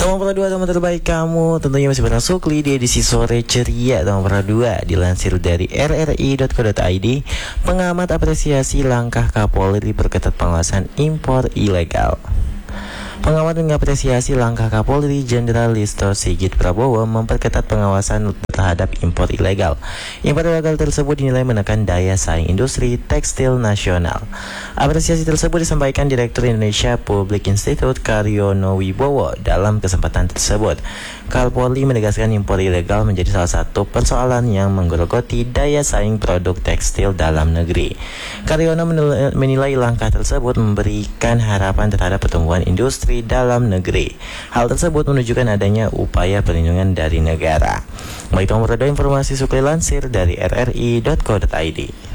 Nomor 2 teman terbaik kamu tentunya masih bareng Sukli di edisi sore ceria. Nomor 2 dilansir dari rri.co.id. Pengamat apresiasi langkah Kapolri perketat pengawasan impor ilegal. Pengamat mengapresiasi langkah Kapolri Jenderal Listio Sigit Prabowo memperketat pengawasan terhadap impor ilegal. Impor ilegal tersebut dinilai menekan daya saing industri tekstil nasional. Apresiasi tersebut disampaikan Direktur Indonesia Public Institute Karyono Wibowo dalam kesempatan tersebut. Kapolri menegaskan impor ilegal menjadi salah satu persoalan yang menggerogoti daya saing produk tekstil dalam negeri. Karyono menilai langkah tersebut memberikan harapan terhadap pertumbuhan industri dalam negeri. Hal tersebut menunjukkan adanya upaya perlindungan dari negara. Baik, nomor 2 informasi Sukli lansir dari rri.co.id.